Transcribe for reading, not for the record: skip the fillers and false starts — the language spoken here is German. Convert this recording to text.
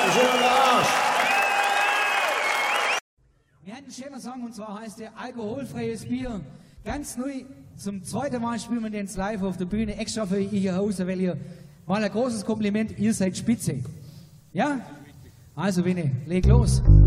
schöner Arsch. Wir hatten einen schönen Song und zwar heißt der Alkoholfreies Bier. Ganz neu, zum zweiten Mal spielen wir den live auf der Bühne, extra für ihr Hause, weil ihr mal ein großes Kompliment, ihr seid spitze. Ja? Also Winnie, leg los.